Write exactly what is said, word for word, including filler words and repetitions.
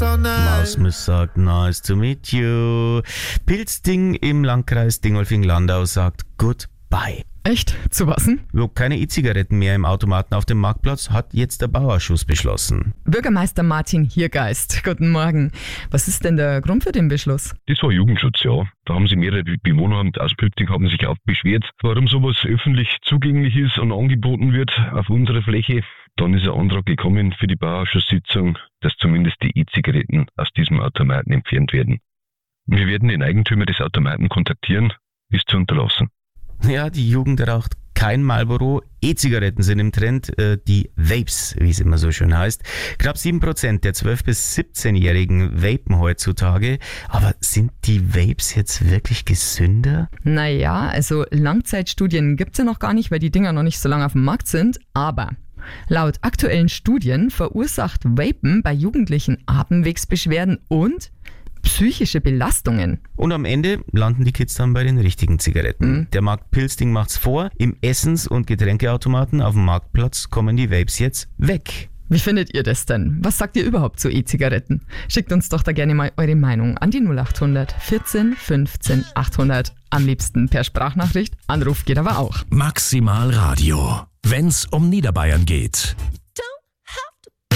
so nice. Mausmus sagt, nice to meet you. Pilzding im Landkreis Dingolfing-Landau sagt, goodbye. Echt? Zu was denn? Jo, keine E-Zigaretten mehr im Automaten auf dem Marktplatz, hat jetzt der Bauausschuss beschlossen. Bürgermeister Martin Hiergeist, guten Morgen. Was ist denn der Grund für den Beschluss? Das war Jugendschutz, ja. Da haben sich mehrere Bewohner aus Pilzding haben sich auch beschwert, warum sowas öffentlich zugänglich ist und angeboten wird auf unserer Fläche. Dann ist ein Antrag gekommen für die Bauausschusssitzung, dass zumindest die E-Zigaretten aus diesem Automaten entfernt werden. Wir werden den Eigentümer des Automaten kontaktieren, ist zu unterlassen. Ja, die Jugend raucht kein Marlboro. E-Zigaretten sind im Trend, äh, die Vapes, wie es immer so schön heißt. Knapp sieben Prozent der zwölf- bis siebzehnjährigen vapen heutzutage. Aber sind die Vapes jetzt wirklich gesünder? Naja, also Langzeitstudien gibt's ja noch gar nicht, weil die Dinger noch nicht so lange auf dem Markt sind. Aber laut aktuellen Studien verursacht Vapen bei Jugendlichen Atemwegsbeschwerden und psychische Belastungen. Und am Ende landen die Kids dann bei den richtigen Zigaretten. Mhm. Der Markt Pilzding macht's vor. Im Essens- und Getränkeautomaten auf dem Marktplatz kommen die Vapes jetzt weg. Wie findet ihr das denn? Was sagt ihr überhaupt zu E-Zigaretten? Schickt uns doch da gerne mal eure Meinung an die null acht hundert vierzehn fünfzehn achthundert. Am liebsten per Sprachnachricht. Anruf geht aber auch. Maximal Radio, wenn's um Niederbayern geht.